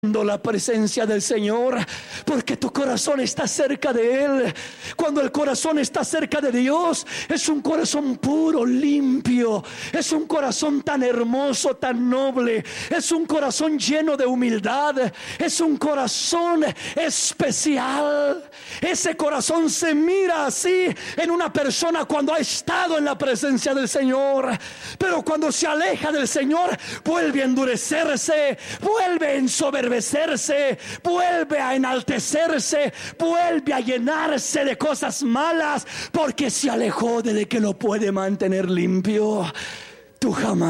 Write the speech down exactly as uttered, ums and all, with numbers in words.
la presencia del Señor, porque tu corazón está cerca de Él. Cuando el corazón está cerca de Dios, es un corazón puro, limpio, es un corazón tan hermoso, tan noble, es un corazón lleno de humildad, es un corazón especial. Ese corazón se mira así en una persona cuando ha estado en la presencia del Señor, pero cuando se aleja del Señor, vuelve a endurecerse, vuelve a ensoberbecerse, vuelve a enaltecerse, vuelve a llenarse de cosas malas, porque se alejó del que lo puede mantener limpio. Tú jamás